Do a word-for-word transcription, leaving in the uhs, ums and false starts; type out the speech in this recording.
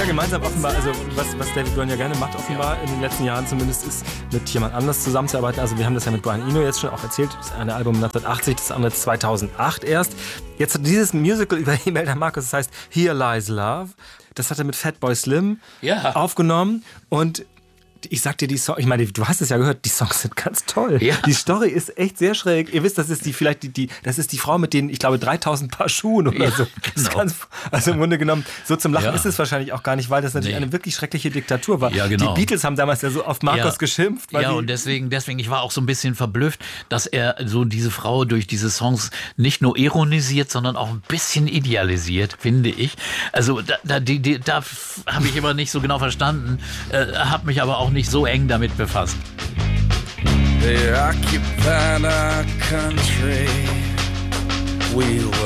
gemeinsam offenbar, also was, was David Byrne ja gerne macht offenbar in den letzten Jahren zumindest, ist mit jemand anders zusammenzuarbeiten. Also wir haben das ja mit Brian Eno jetzt schon auch erzählt. Das eine Album neunzehnhundertachtzig, das andere zweitausendacht erst. Jetzt hat dieses Musical über Imelda Marcos, das heißt Here Lies Love. Das hat er mit Fatboy Slim ja. aufgenommen und ich sag dir, die Songs, ich meine, du hast es ja gehört, die Songs sind ganz toll. Ja. Die Story ist echt sehr schräg. Ihr wisst, das ist die vielleicht die, die das ist die Frau mit den, ich glaube, dreitausend Paar Schuhen oder ja, so. Genau. Ganz, also im Grunde genommen, so zum Lachen ja. ist es wahrscheinlich auch gar nicht, weil das natürlich nee. eine wirklich schreckliche Diktatur war. Ja, genau. Die Beatles haben damals ja so auf Marcos ja. geschimpft. Weil ja, die, und deswegen, deswegen, ich war auch so ein bisschen verblüfft, dass er so diese Frau durch diese Songs nicht nur ironisiert, sondern auch ein bisschen idealisiert, finde ich. Also da, da, die, die, da habe ich immer nicht so genau verstanden, äh, habe mich aber auch nicht so eng damit befasst. They occupied our country. We were